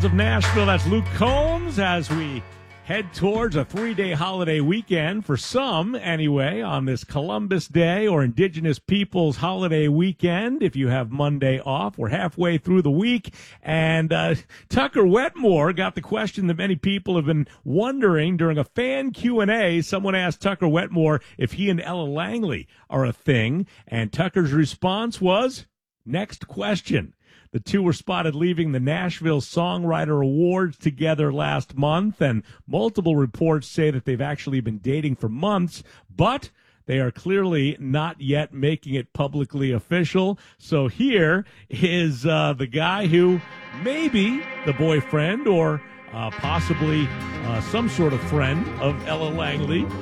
Of Nashville, that's Luke Combs as we head towards a 3-day holiday weekend for some anyway on this Columbus Day or Indigenous Peoples holiday weekend. If you have Monday off, we're halfway through the week, and Tucker Wetmore got the question that many people have been wondering during a fan Q&A. Someone asked Tucker Wetmore if he and Ella Langley are a thing, and Tucker's response was, next question. The two were spotted leaving the Nashville Songwriter Awards together last month, and multiple reports say that they've actually been dating for months, but they are clearly not yet making it publicly official. So here is the guy who may be the boyfriend or possibly some sort of friend of Ella Langley.